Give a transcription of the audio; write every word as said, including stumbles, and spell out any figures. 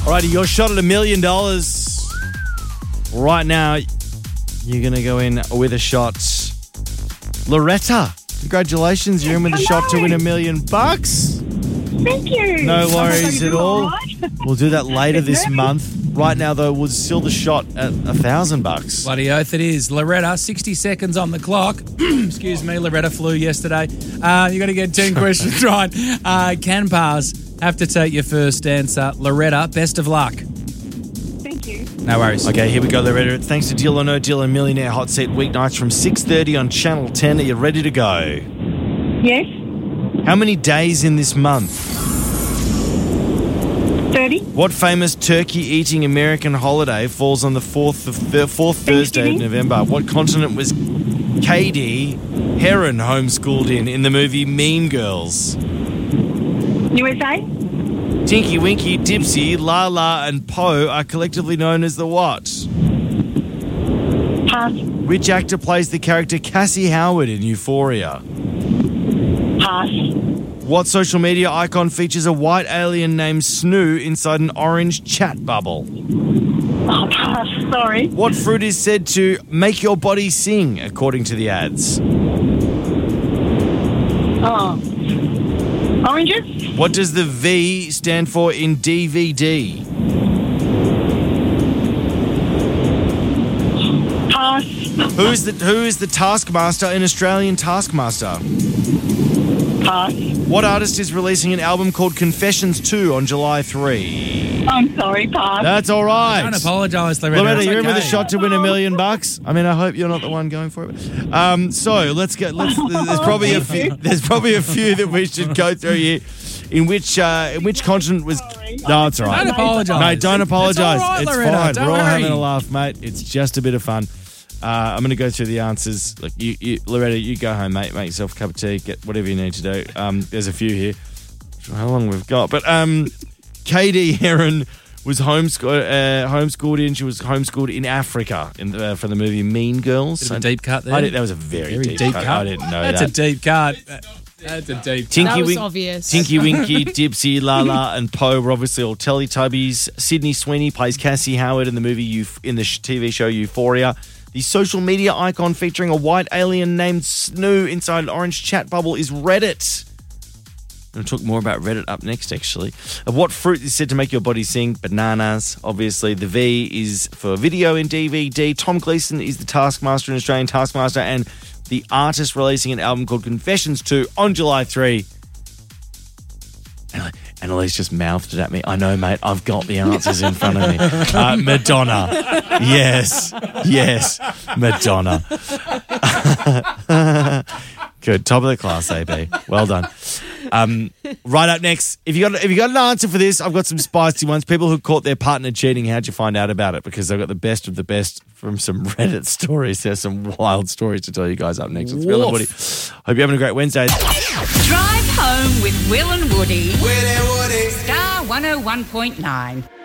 Alrighty, your shot at a million dollars. Right now, you're going to go in with a shot. Loretta, congratulations. You're in with a Hello. shot to win a million bucks. Thank you. No worries at all. all right. We'll do that later this month. Right now, though, was still the shot at a thousand bucks. Bloody oath it is. Loretta, sixty seconds on the clock. Excuse me, Loretta flew yesterday. Uh, you got to get ten questions right. Uh, can pass. Have to take your first answer. Loretta, best of luck. Thank you. No worries. Okay, here we go, Loretta. Thanks to Deal or No Deal and Millionaire Hot Seat weeknights from six thirty on Channel ten. Are you ready to go? Yes. How many days in this month? thirty. What famous turkey-eating American holiday falls on the fourth, of th- fourth Thursday of November? What continent was Katie Heron homeschooled in in the movie Mean Girls? U S A. Tinky Winky, Dipsy, Lala and Poe are collectively known as the what? Pass. Which actor plays the character Cassie Howard in Euphoria? Pass. What social media icon features a white alien named Snoo inside an orange chat bubble? Oh, pass. Sorry. What fruit is said to make your body sing, according to the ads? Oh. Oranges. What does the V stand for in D V D? Pass. Who is the Who is the Taskmaster in Australian Taskmaster? Pass. What artist is releasing an album called Confessions two on July third? I'm sorry. Pass. That's all right. Don't apologise, Loretta. Loretta, It's you're in with a okay. shot to win a million bucks. I mean, I hope you're not the one going for it. Um, so let's get. Let's. There's probably a few. There's probably a few that we should go through here. In which uh, in which continent was? No, it's all right. Don't apologise. No, don't apologise. It's all right, It's Loretta. fine. Don't We're all worry. having a laugh, mate. It's just a bit of fun. Uh, I'm going to go through the answers. Look, you, you, Loretta, you go home, mate. Make yourself a cup of tea. Get whatever you need to do. Um, there's a few here. I don't know how long we've got, but um, Katie Heron was homeschooled, uh, homeschooled in. She was homeschooled in Africa in the, uh, for the movie Mean Girls. Bit of a deep cut there. I did, that was a very, Very deep, deep cut. cut. I didn't know That's that. a deep cut. That's a deep Tinky That was Wink- obvious. Tinky Winky, Dipsy, Lala, and Poe were obviously all Teletubbies. Sydney Sweeney plays Cassie Howard in the movie Euph- in the sh- T V show Euphoria. The social media icon featuring a white alien named Snoo inside an orange chat bubble is Reddit. I'm going to talk more about Reddit up next, actually. Of what fruit is said to make your body sing? Bananas, obviously. The V is for video in D V D. Tom Gleeson is the Taskmaster in Australian Taskmaster, and the artist releasing an album called Confessions two on July third. And Annalise just mouthed it at me. I know, mate. I've got the answers in front of me. Uh, Madonna. Yes. Yes. Madonna. Good. Top of the class, A B. Well done. Um, right up next, if you got if you got an answer for this, I've got some spicy ones. People who caught their partner cheating. How'd you find out about it? Because I've got the best of the best from some Reddit stories. There's some wild stories to tell you guys up next. It's Will and Woody. Hope you're having a great Wednesday. Drive home with Will and Woody. Will and Woody. Star one oh one point nine.